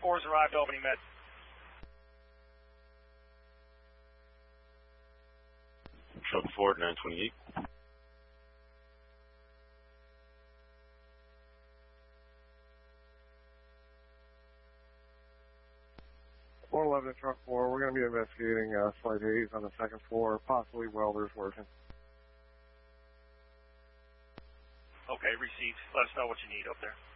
4's arrived, Albany Med. Truck 4 at 928. 411 Truck 4, we're going to be investigating slight haze on the second floor, possibly welders working. Okay, received. Let us know what you need up there.